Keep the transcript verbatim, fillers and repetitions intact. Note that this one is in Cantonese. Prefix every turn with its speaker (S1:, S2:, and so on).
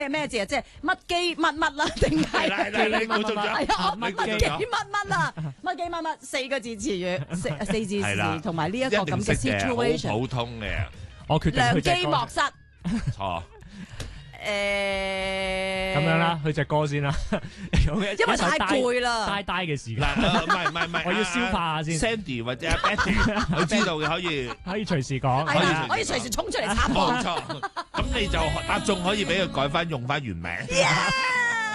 S1: 咩字啊？即係乜機乜乜啦，定係
S2: 係啦，你估中咗，
S1: 係啊？
S2: 你估中
S1: 乜機
S2: 咗
S1: 乜乜啦？乜機乜乜四個字詞語，四四字
S2: 係啦
S1: 詞同埋呢一個咁嘅
S2: 一定識嘅，好
S1: situation，
S2: 普通嘅，
S3: 我決定
S1: 良
S3: 佢隻歌
S1: 機莫失。
S2: 錯。
S1: 誒
S3: 咁樣啦，去隻歌先啦，因為
S1: 因為太攰啦
S3: 呆呆嘅時間，
S2: 嗱，唔係唔係唔係，
S3: 我要消化下先。
S2: Sandy 或者阿 Betty，佢知道嘅可以。
S3: 可以隨時講，
S1: 係啦，
S2: 可以
S1: 可以隨時衝出嚟插
S2: 冇
S1: 我。
S2: 錯，咁你就答中可以俾佢改翻用翻原名。
S1: Yeah！